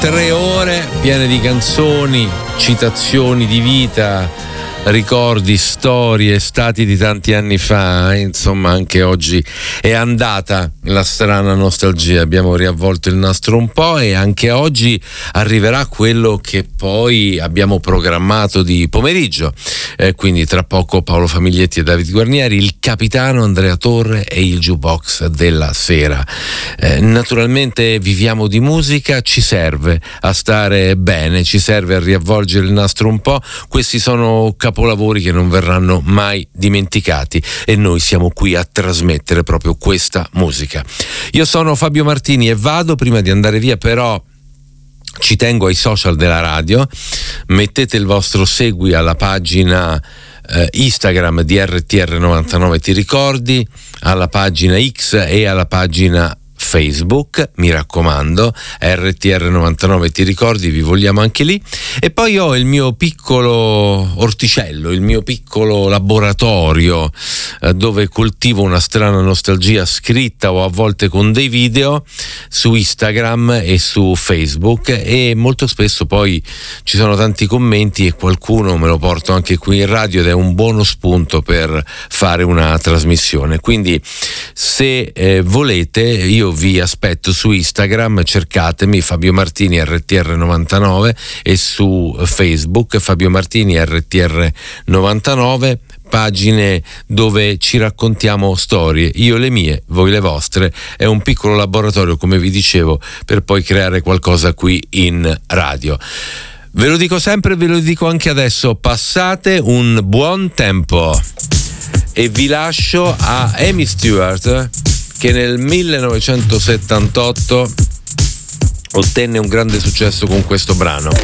3 ore piene di canzoni, citazioni di vita, ricordi, storie, stati di tanti anni fa. Insomma, anche oggi è andata la strana nostalgia, abbiamo riavvolto il nastro un po' e anche oggi arriverà quello che poi abbiamo programmato di pomeriggio, quindi tra poco Paolo Famiglietti e David Guarnieri, il capitano Andrea Torre e il jukebox della sera. Naturalmente viviamo di musica, ci serve a stare bene, ci serve a riavvolgere il nastro un po'. Questi sono capolavori che non verranno mai dimenticati e noi siamo qui a trasmettere proprio questa musica. Io sono Fabio Martini e vado. Prima di andare via però ci tengo ai social della radio, mettete il vostro segui alla pagina Instagram di RTR99 ti ricordi, alla pagina X e alla pagina Facebook, mi raccomando, RTR99 ti ricordi, vi vogliamo anche lì. E poi ho il mio piccolo orticello, il mio piccolo laboratorio dove coltivo una strana nostalgia scritta o a volte con dei video su Instagram e su Facebook, e molto spesso poi ci sono tanti commenti e qualcuno me lo porto anche qui in radio ed è un buono spunto per fare una trasmissione. Quindi se volete, io vi aspetto su Instagram, cercatemi Fabio Martini RTR99 e su Facebook Fabio Martini RTR99, pagine dove ci raccontiamo storie, io le mie, voi le vostre. È un piccolo laboratorio, come vi dicevo, per poi creare qualcosa qui in radio. Ve lo dico sempre, ve lo dico anche adesso, passate un buon tempo e vi lascio a Amy Stewart, che nel 1978 ottenne un grande successo con questo brano.